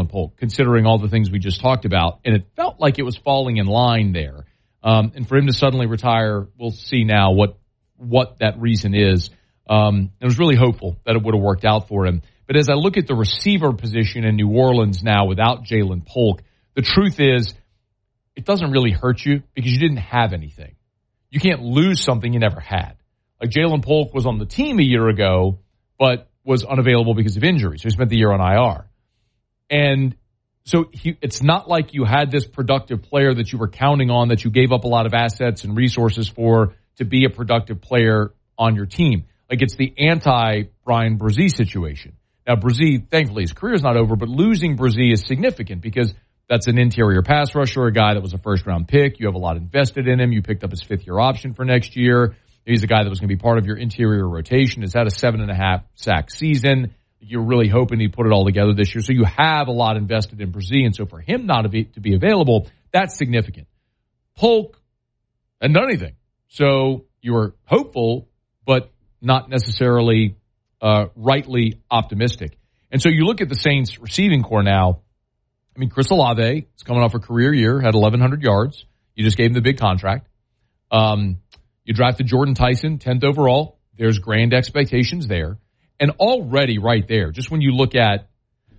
Jalen Polk, considering all the things we just talked about. And it felt like it was falling in line there. And for him to suddenly retire, we'll see now what that reason is. I was really hopeful that it would have worked out for him. But as I look at the receiver position in New Orleans now without Jalen Polk, the truth is it doesn't really hurt you because you didn't have anything. You can't lose something you never had. Like Jalen Polk was on the team a year ago, but was unavailable because of injury. So he spent the year on IR. And so it's not like you had this productive player that you were counting on, that you gave up a lot of assets and resources for to be a productive player on your team. Like it's the anti-Brian Brzee situation. Now, Brzee, thankfully, his career is not over, but losing Brzee is significant because that's an interior pass rusher, a guy that was a first-round pick. You have a lot invested in him. You picked up his fifth-year option for next year. He's a guy that was going to be part of your interior rotation. Has had a 7.5 sack season. You're really hoping he put it all together this year. So you have a lot invested in Brzee, and so for him not to be available, that's significant. Polk hadn't done anything. So you were hopeful, but not necessarily rightly optimistic. And so you look at the Saints receiving core now. I mean, Chris Olave is coming off a career year, had 1,100 yards. You just gave him the big contract. You drafted Jordan Tyson, 10th overall. There's grand expectations there. And already right there, just when you look at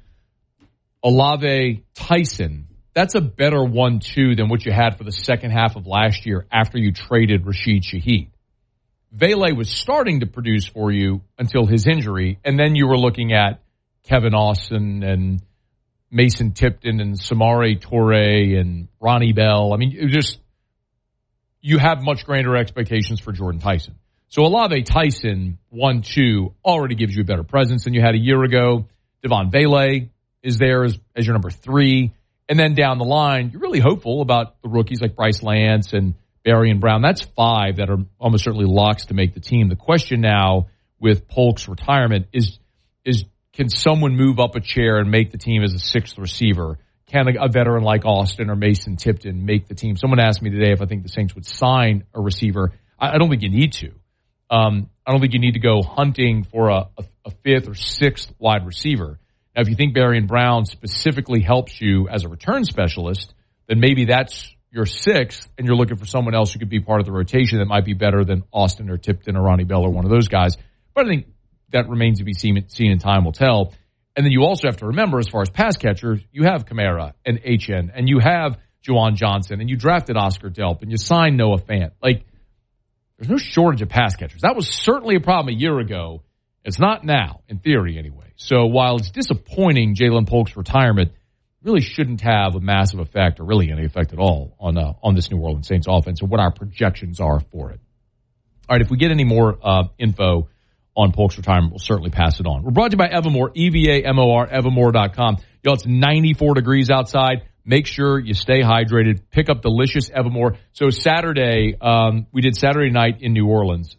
Olave Tyson, that's a better 1-2 than what you had for the second half of last year after you traded Rashid Shaheed. Vele was starting to produce for you until his injury, and then you were looking at Kevin Austin and Mason Tipton and Samori Toure and Ronnie Bell. I mean, it was just, you have much greater expectations for Jordan Tyson. So Olave Tyson, 1-2, already gives you a better presence than you had a year ago. Devon Vele is there as your number 3. And then down the line, you're really hopeful about the rookies like Bryce Lance and Barry and Brown. That's 5 that are almost certainly locks to make the team. The question now with Polk's retirement is can someone move up a chair and make the team as a 6th receiver? Can a veteran like Austin or Mason Tipton make the team? Someone asked me today if I think the Saints would sign a receiver. I don't think you need to. I don't think you need to go hunting for a 5th or 6th wide receiver. Now, if you think Barry and Brown specifically helps you as a return specialist, then maybe that's your 6th, and you're looking for someone else who could be part of the rotation that might be better than Austin or Tipton or Ronnie Bell or one of those guys. But I think that remains to be seen and time will tell. And then you also have to remember, as far as pass catchers, you have Kamara and HN, and you have Juwan Johnson, and you drafted Oscar Delp, and you signed Noah Fant. Like, there's no shortage of pass catchers. That was certainly a problem a year ago. It's not now, in theory anyway. So while it's disappointing, Jalen Polk's retirement really shouldn't have a massive effect, or really any effect at all, on this New Orleans Saints offense and what our projections are for it. All right, if we get any more info on Polk's retirement, we'll certainly pass it on. We're brought to you by Evermore, EVAMOR, Evermore.com. Y'all, it's 94 degrees outside. Make sure you stay hydrated. Pick up delicious Evermore. So Saturday, we did Saturday night in New Orleans.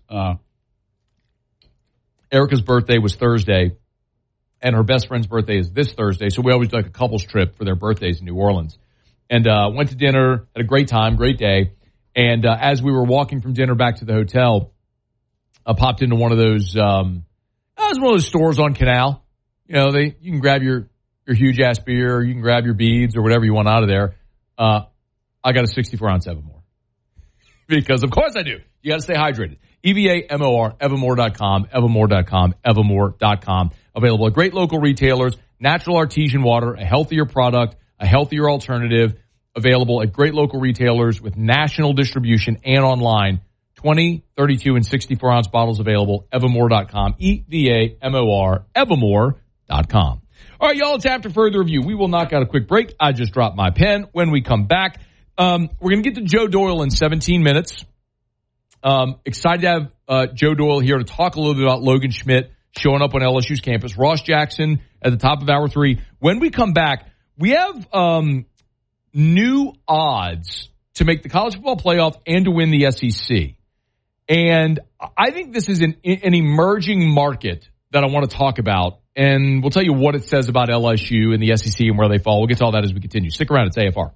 Erica's birthday was Thursday, and her best friend's birthday is this Thursday. So we always do like a couples trip for their birthdays in New Orleans. And went to dinner, had a great time, great day. And as we were walking from dinner back to the hotel, I popped into one of those, it was one of those stores on Canal. You know, you can grab your huge ass beer, or you can grab your beads or whatever you want out of there. I got a 64-ounce Evermore. Because, of course I do. You got to stay hydrated. EVAMOR, Evermore.com, Evermore.com, Evermore.com. Available at great local retailers, natural artesian water, a healthier product, a healthier alternative. Available at great local retailers with national distribution and online. 20, 32, and 64-ounce bottles available. Evermore.com, EVAMOR, Evermore.com. All right, y'all, it's after further review. We will knock out a quick break. I just dropped my pen. When we come back, we're going to get to Joe Doyle in 17 minutes. Excited to have Joe Doyle here to talk a little bit about Logan Schmidt showing up on LSU's campus. Ross Jackson at the top of hour 3. When we come back, we have new odds to make the college football playoff and to win the SEC. And I think this is an emerging market that I want to talk about. And we'll tell you what it says about LSU and the SEC and where they fall. We'll get to all that as we continue. Stick around. It's AFR.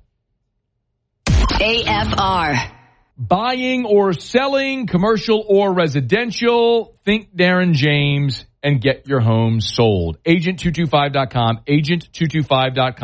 AFR. Buying or selling, commercial or residential, think Darren James and get your home sold. Agent225.com, agent225.com.